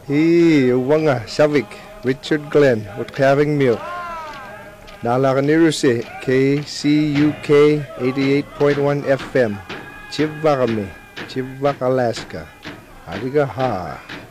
Wanga, Shavik, Richard Glenn, what having milk. Nalakaniruse, KCUK 88.1 FM, Chivakami, Chivak, Alaska. Ariga ha.